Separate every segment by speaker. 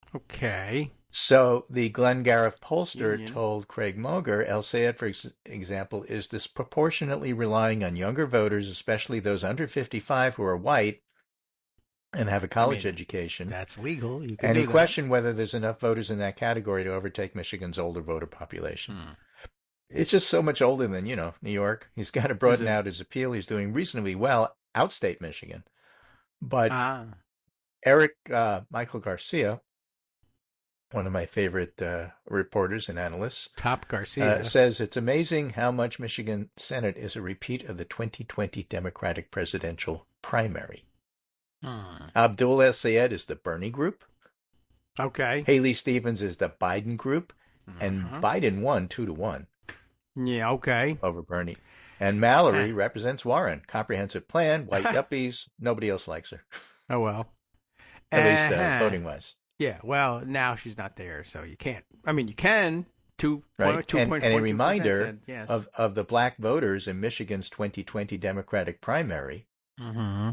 Speaker 1: Okay.
Speaker 2: So the Glengarriff pollster
Speaker 1: Union.
Speaker 2: told Craig Moger, El Sayed, for example, is disproportionately relying on younger voters, especially those under 55 who are white and have a
Speaker 1: I
Speaker 2: college
Speaker 1: mean,
Speaker 2: education.
Speaker 1: that's legal. You can
Speaker 2: And he
Speaker 1: do that.
Speaker 2: questioned whether there's enough voters in that category to overtake Michigan's older voter population.
Speaker 1: Hmm.
Speaker 2: It's just so much older than, New York. He's got to
Speaker 1: Is
Speaker 2: broaden
Speaker 1: it?
Speaker 2: out his appeal. He's doing reasonably well outstate Michigan. But
Speaker 1: Ah,
Speaker 2: Eric Michael Garcia, one of my favorite reporters and analysts,
Speaker 1: Top Garcia.
Speaker 2: says it's amazing how much Michigan Senate is a repeat of the 2020 Democratic presidential primary.
Speaker 1: Hmm.
Speaker 2: Abdul El Sayed is the Bernie group.
Speaker 1: Okay.
Speaker 2: Haley Stevens is the Biden group. And
Speaker 1: Uh-huh.
Speaker 2: Biden won 2-1
Speaker 1: Yeah, okay.
Speaker 2: over Bernie. And Mallory represents Warren. Comprehensive plan, white yuppies. Nobody else likes her,
Speaker 1: Oh well.
Speaker 2: at least
Speaker 1: Uh-huh.
Speaker 2: voting wise.
Speaker 1: Yeah, well, now she's not there, so you can't. I mean, you can.
Speaker 2: Right? And a
Speaker 1: 2.2%
Speaker 2: reminder
Speaker 1: said yes.
Speaker 2: of the black voters in Michigan's 2020 Democratic primary.
Speaker 1: Mm-hmm.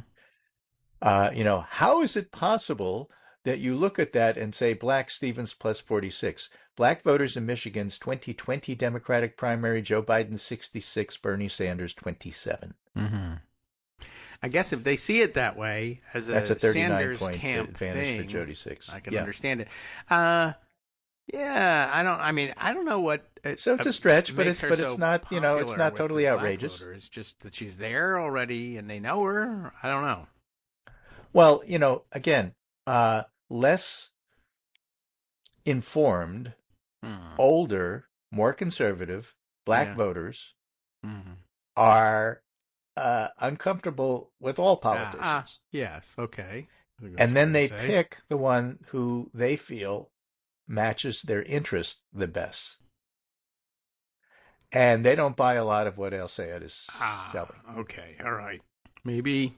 Speaker 2: How is it possible that you look at that and say black Stevens plus 46? Black voters in Michigan's 2020 Democratic primary, Joe Biden 66, Bernie Sanders 27.
Speaker 1: Mm-hmm. I guess if they see it that way as
Speaker 2: That's a
Speaker 1: a
Speaker 2: 39
Speaker 1: Sanders
Speaker 2: point
Speaker 1: camp
Speaker 2: advantage for
Speaker 1: thing,
Speaker 2: Jody Six.
Speaker 1: I can
Speaker 2: Yeah.
Speaker 1: understand it. Uh, yeah, I don't know what
Speaker 2: So it's a stretch, but
Speaker 1: makes
Speaker 2: it's
Speaker 1: her
Speaker 2: but it's
Speaker 1: so
Speaker 2: not, it's
Speaker 1: popular
Speaker 2: not
Speaker 1: with the
Speaker 2: totally
Speaker 1: black
Speaker 2: outrageous.
Speaker 1: voters. It's just that she's there already and they know her. I don't know.
Speaker 2: Well, again, less informed,
Speaker 1: Hmm.
Speaker 2: older, more conservative black
Speaker 1: Yeah.
Speaker 2: voters
Speaker 1: Hmm.
Speaker 2: are uncomfortable with all
Speaker 1: Ah,
Speaker 2: politicians.
Speaker 1: yes. Okay. I think that's
Speaker 2: And then
Speaker 1: fair to
Speaker 2: they
Speaker 1: say.
Speaker 2: pick the one who they feel matches their interest the best. And they don't buy a lot of what El Sayed is
Speaker 1: Ah,
Speaker 2: selling.
Speaker 1: okay. All right. Maybe.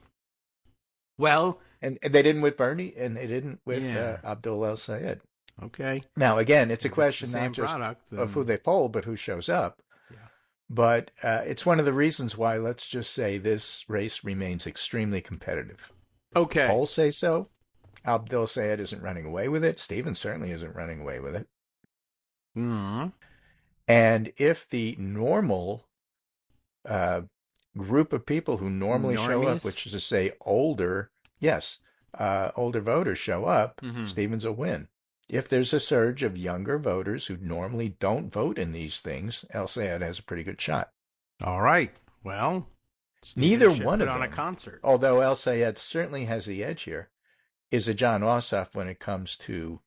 Speaker 1: Well,
Speaker 2: And they didn't with Bernie, and they didn't with
Speaker 1: yeah.
Speaker 2: Abdul El Sayed.
Speaker 1: Okay.
Speaker 2: Now, again, it's a
Speaker 1: If it's the
Speaker 2: question not
Speaker 1: same
Speaker 2: just
Speaker 1: product,
Speaker 2: of who
Speaker 1: then
Speaker 2: they poll, but who shows up.
Speaker 1: yeah.
Speaker 2: But it's one of the reasons why, let's just say, this race remains extremely competitive.
Speaker 1: Okay.
Speaker 2: Polls say so. Abdul Sayed isn't running away with it. Stevens certainly isn't running away with it.
Speaker 1: Hmm.
Speaker 2: And if the normal uh, group of people who normally show up,
Speaker 1: Normies.
Speaker 2: which is to say older, yes, older voters show up,
Speaker 1: Hmm.
Speaker 2: Stevens will win. If there's a surge of younger voters who normally don't vote in these things, El Sayed has a pretty good shot.
Speaker 1: All right. Well,
Speaker 2: Neither
Speaker 1: Stevens should
Speaker 2: one
Speaker 1: put
Speaker 2: of
Speaker 1: on a
Speaker 2: them,
Speaker 1: concert.
Speaker 2: although El Sayed certainly has the edge here, is a John Ossoff when it comes to,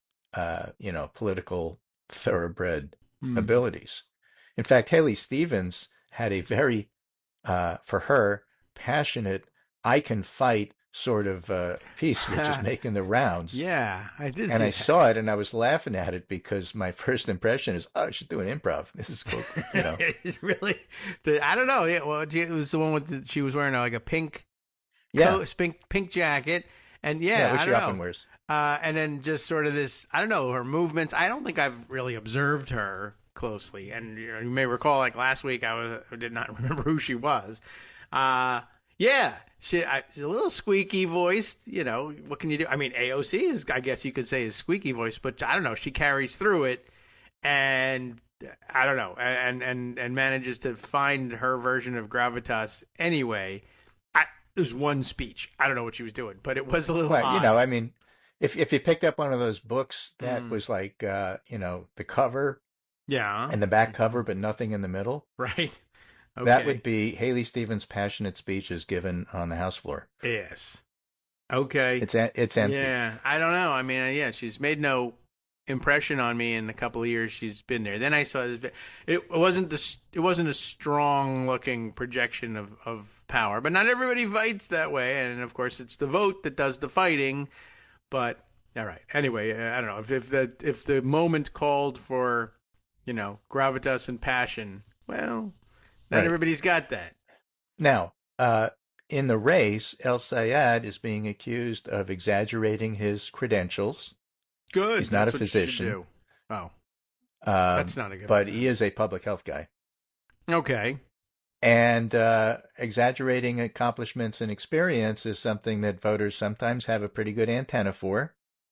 Speaker 2: political thoroughbred
Speaker 1: Hmm.
Speaker 2: abilities. In fact, Haley Stevens had a very, for her, passionate, I can fight sort of piece, which is making the rounds.
Speaker 1: Yeah, I did
Speaker 2: And
Speaker 1: see
Speaker 2: I
Speaker 1: that.
Speaker 2: saw it and I was laughing at it because my first impression is, oh, she's doing improv. This is cool.
Speaker 1: It's really, I don't know. Yeah, well, it was the one with she was wearing like a pink
Speaker 2: Yeah,
Speaker 1: coat, pink jacket, and
Speaker 2: yeah,
Speaker 1: yeah,
Speaker 2: which
Speaker 1: I
Speaker 2: she
Speaker 1: don't
Speaker 2: often
Speaker 1: know.
Speaker 2: wears.
Speaker 1: And then just sort of this, I don't know, her movements. I don't think I've really observed her closely. And you may recall, like last week, I did not remember who she was. Uh, yeah, she's a little squeaky voiced. What can you do? I mean, AOC is, I guess you could say, is squeaky voice, but I don't know. She carries through it, and I don't know, and manages to find her version of gravitas anyway. It was one speech. I don't know what she was doing, but it was a little
Speaker 2: Well,
Speaker 1: odd.
Speaker 2: I mean, if you picked up one of those books that
Speaker 1: Mm,
Speaker 2: was like, the cover
Speaker 1: yeah.
Speaker 2: and the back
Speaker 1: Hmm.
Speaker 2: cover, but nothing in the middle,
Speaker 1: Right.
Speaker 2: that would
Speaker 1: Okay.
Speaker 2: be Haley Stevens' passionate speeches given on the House floor.
Speaker 1: Yes. Okay.
Speaker 2: It's empty.
Speaker 1: Yeah. I don't know. I mean, yeah, she's made no impression on me in the couple of years she's been there. Then I saw this. It wasn't a strong looking projection of power, but not everybody fights that way. And of course, it's the vote that does the fighting. But all right. Anyway, I don't know if the moment called for, gravitas and passion. Well, not
Speaker 2: Right.
Speaker 1: everybody's got that.
Speaker 2: Now, in the race, El Sayed is being accused of exaggerating his credentials.
Speaker 1: Good.
Speaker 2: He's not a
Speaker 1: That's what you should
Speaker 2: physician,
Speaker 1: do. Oh, that's
Speaker 2: um,
Speaker 1: not a good
Speaker 2: but
Speaker 1: idea.
Speaker 2: he is a public health guy.
Speaker 1: Okay.
Speaker 2: And exaggerating accomplishments and experience is something that voters sometimes have a pretty good antenna for.